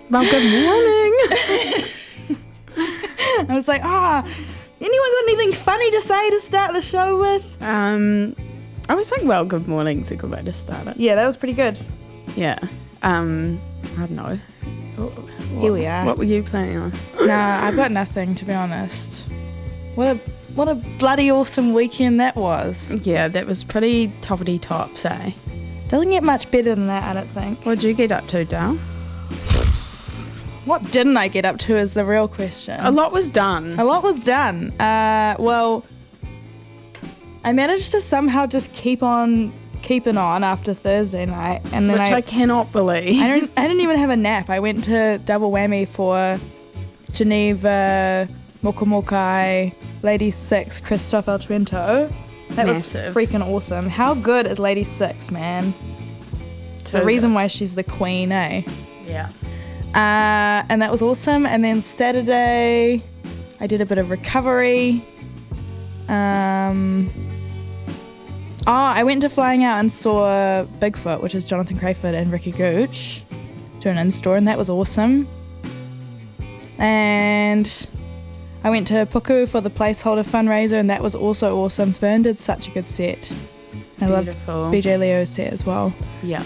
Well, good morning. I was like, anyone got anything funny to say to start the show with? I was like, well, good morning's a good way to start it. Yeah, that was pretty good. Yeah. I don't know. Here we are. What were you planning on? Nah, I've got nothing, to be honest. What a bloody awesome weekend that was. Yeah, that was pretty toppity tops, eh? Doesn't get much better than that, I don't think. What'd you get up to, Dal? What didn't I get up to is the real question. A lot was done. A lot was done. Well, I managed to somehow just keep on keeping on after Thursday night, and then Which I cannot believe. I didn't even have a nap. I went to double whammy for Geneva, Mokomokai, Lady 6, Christophe Altuento. That Massive. was freaking awesome. How good is Lady 6, man? It's the reason why she's the queen, eh? Yeah. And that was awesome. And then Saturday, I did a bit of recovery. I went to Flying Out and saw Bigfoot, which is Jonathan Crayford and Ricky Gooch, do an in-store, and that was awesome. And I went to Puku for the placeholder fundraiser, and that was also awesome. Fern did such a good set. I loved Beautiful. BJ Leo's set as well. Yeah.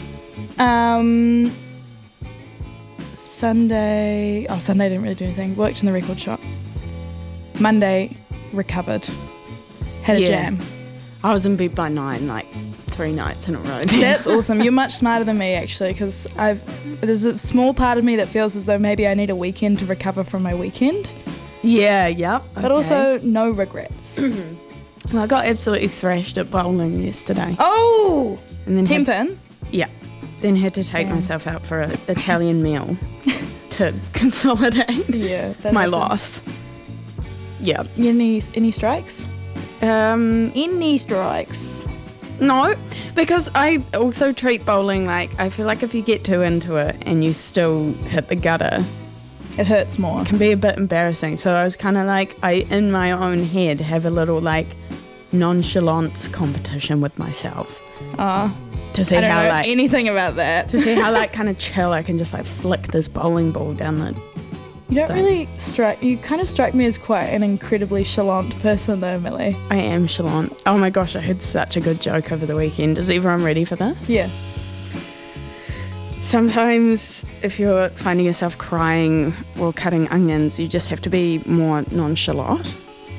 Sunday didn't really do anything. Worked in the record shop. Monday, recovered. Had a jam. I was in bed by 9, like 3 nights in a row. That's awesome. You're much smarter than me, actually, because there's a small part of me that feels as though maybe I need a weekend to recover from my weekend. Yeah, yep. But also, no regrets. Well, I got absolutely thrashed at bowling yesterday. Oh! And then 10 pin? Yeah. Then had to take myself out for an Italian meal to consolidate my loss. Yeah. Any strikes? Any strikes? No, because I also treat bowling like, I feel like if you get too into it and you still hit the gutter, it hurts more. It can be a bit embarrassing. So I was kind of like, in my own head, have a little like nonchalance competition with myself. To see I don't how know like anything about that. To see how like kind of chill I can just like flick this bowling ball down the. You don't really you kind of strike me as quite an incredibly chalant person though, Millie. I am chalant. Oh my gosh, I heard such a good joke over the weekend. Is everyone ready for this? Yeah. Sometimes if you're finding yourself crying or cutting onions, you just have to be more nonchalant.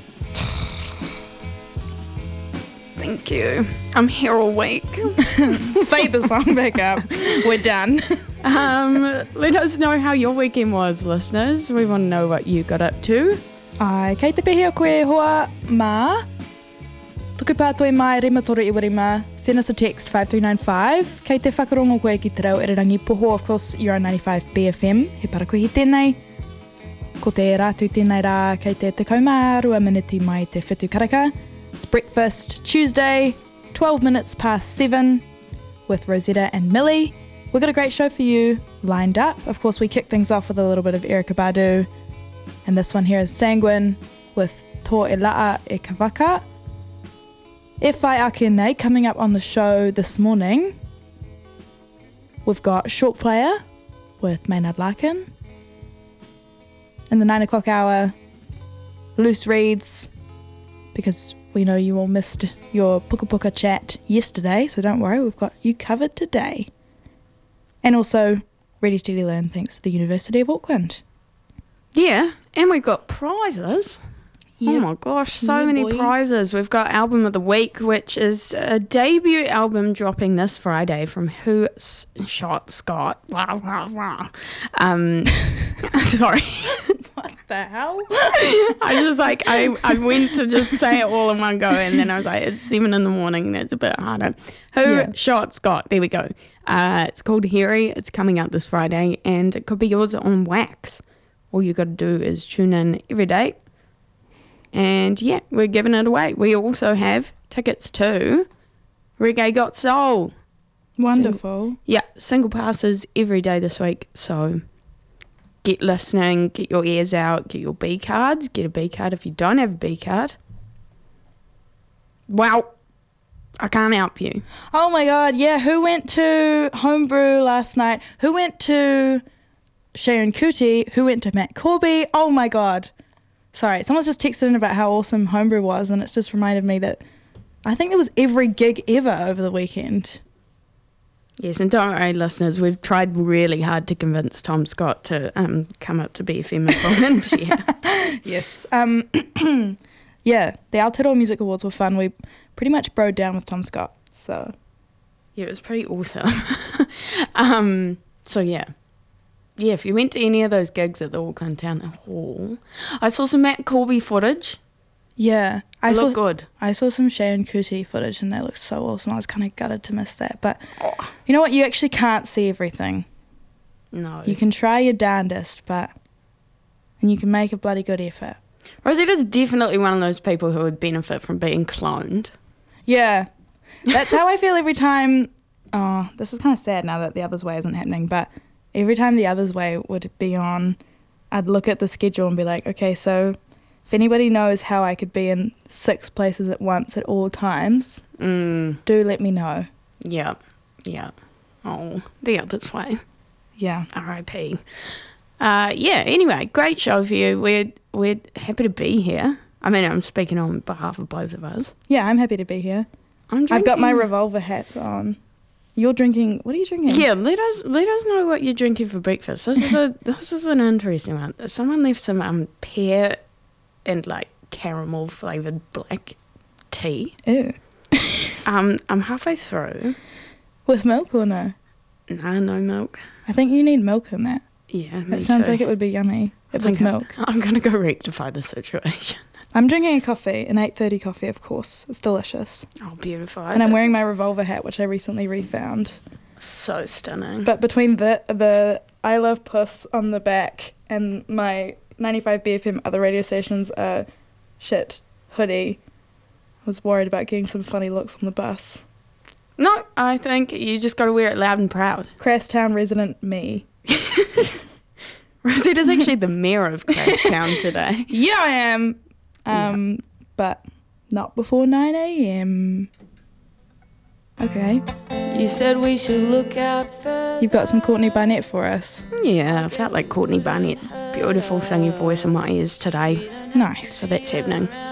Thank you. I'm here all week. Fade the song back up. We're done. Let us know how your weekend was, listeners. We want to know what you got up to. Ai, kei te pehe o koe hoa mā. Tuku pātoi mai rima toru iwa rima. Send us a text 5395. Kei te whakarongo koe ki te rau Irirangi Poho. Of course, you're on 95 BFM. He parakohi tēnei. Ko te rātu tēnei rā kei te kaumārua miniti mai te whitu karaka. It's Breakfast Tuesday, 12 minutes past 7 with Rosetta and Millie. We've got a great show for you lined up. Of course, we kick things off with a little bit of Erykah Badu. And this one here is Sanguine with Tō e Laa e Kawaka. E Whai Ake Nei coming up on the show this morning. We've got Short Player with Maynard Larkin. In the 9 o'clock hour, Loose Reads, because we know you all missed your Puka Puka chat yesterday, so don't worry, we've got you covered today. And also, Ready Steady Learn thanks to the University of Auckland. Yeah, and we've got prizes. Yep. Oh my gosh, so many prizes. We've got Album of the Week, which is a debut album dropping this Friday from Who Shot Scott. Sorry. What the hell? I just like, I went to just say it all in one go, and then I was like, it's 7 a.m, that's a bit harder. Who Shot Scott? There we go. It's called Harry. It's coming out this Friday, and it could be yours on wax. All you got to do is tune in every day. And yeah, we're giving it away. We also have tickets to Reggae Got Soul. Wonderful. Single passes every day this week. So get listening, get your ears out, get your B cards. Get a B card if you don't have a B card. Wow, I can't help you. Oh my God, yeah. Who went to Homebrew last night? Who went to Sharon Kuti, who went to Matt Corby. Oh my God. Sorry, someone's just texted in about how awesome Homebrew was, and it's just reminded me that I think there was every gig ever over the weekend. Yes, and don't worry, listeners, we've tried really hard to convince Tom Scott to come up to BFM and volunteer. Yes. Yeah, the Aotearoa Music Awards were fun. We pretty much broed down with Tom Scott, so... Yeah, it was pretty awesome. So, yeah. Yeah, if you went to any of those gigs at the Auckland Town Hall, I saw some Matt Corby footage. Yeah. It looked good. I saw some Sharon Kuti footage and they looked so awesome. I was kind of gutted to miss that. But you know what? You actually can't see everything. No. You can try your darndest, and you can make a bloody good effort. Rosita's definitely one of those people who would benefit from being cloned. Yeah. That's how I feel every time. Oh, this is kind of sad now that The Others Way isn't happening, but every time The Others Way would be on, I'd look at the schedule and be like, okay, so if anybody knows how I could be in 6 places at once at all times, do let me know. Yeah. Yeah. Oh, The Others Way. Yeah. R.I.P. Yeah, anyway, great show for you. We're happy to be here. I mean, I'm speaking on behalf of both of us. Yeah, I'm happy to be here. I've got my revolver hat on. You're drinking... What are you drinking? Yeah, let us know what you're drinking for breakfast. This is an interesting one. Someone left some pear and like caramel flavoured black tea. Ew. I'm halfway through. With milk or no? No milk. I think you need milk in that. Yeah, me That sounds too. like it would be yummy with milk. I'm going to go rectify the situation. I'm drinking a coffee, an 8:30 coffee, of course. It's delicious. Oh, beautiful. And I'm wearing my revolver hat, which I recently refound. So stunning. But between the I Love Puss on the back and my 95 BFM other radio stations shit hoodie, I was worried about getting some funny looks on the bus. No, I think you just got to wear it loud and proud. Crosstown resident me. Rosita's actually the mayor of Crosstown today. Yeah, I am. But not before 9 a.m. Okay. You said we should look out for... You've got some Courtney Barnett for us. Yeah, I felt like Courtney Barnett's beautiful singing voice in my ears today. Nice. So that's happening.